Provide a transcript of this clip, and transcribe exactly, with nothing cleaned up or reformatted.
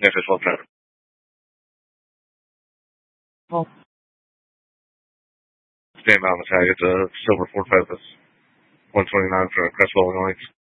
נפש רוצה. Well, Stand by on the tag. It's a silver Ford Focus. one twenty-nine for Creswell, Illinois.